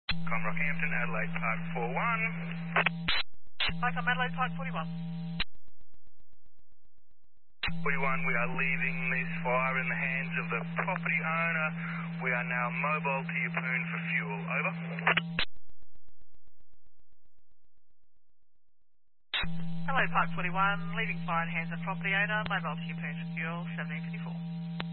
Com Rockhampton, Adelaide Park 41. Welcome, Adelaide Park 41. 41, we are leaving this fire in the hands of the property owner. We are now mobile to Yeppoon for fuel. Over. Adelaide Park 41, leaving fire in hands of property owner, mobile to Yeppoon for fuel, 1754.